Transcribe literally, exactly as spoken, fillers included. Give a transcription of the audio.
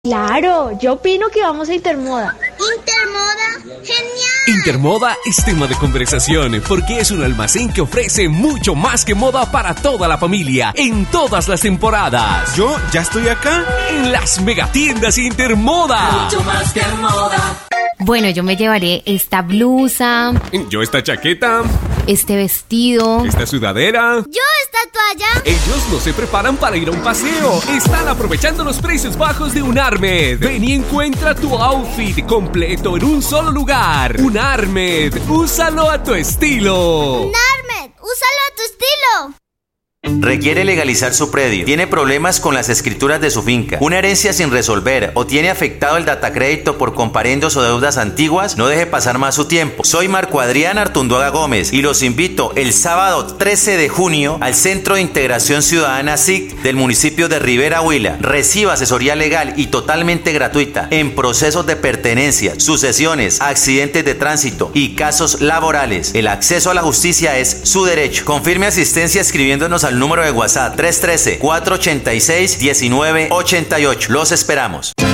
Claro, yo opino que vamos a Intermoda. ¿Intermoda? ¡Genial! Intermoda es tema de conversación porque es un almacén que ofrece mucho más que moda para toda la familia en todas las temporadas. Yo ya estoy acá en las megatiendas Intermoda. Mucho más que moda. Bueno, yo me llevaré esta blusa, yo esta chaqueta, este vestido, esta sudadera, yo esta toalla. Ellos no se preparan para ir a un paseo, están aprovechando los precios bajos de Unarmed. Ven y encuentra tu outfit completo en un solo lugar. Unarmed, úsalo a tu estilo. Unarmed, úsalo a tu estilo. Requiere legalizar su predio, tiene problemas con las escrituras de su finca, una herencia sin resolver o tiene afectado el datacrédito por comparendos o deudas antiguas. No deje pasar más su tiempo. Soy Marco Adrián Artunduaga Gómez y los invito el sábado trece de junio al Centro de Integración Ciudadana S I C del municipio de Rivera Huila. Reciba asesoría legal y totalmente gratuita en procesos de pertenencia, sucesiones, accidentes de tránsito y casos laborales. El acceso a la justicia es su derecho. Confirme asistencia escribiéndonos al número de WhatsApp tres uno tres, cuatro ocho seis, uno nueve ocho ocho. Los esperamos.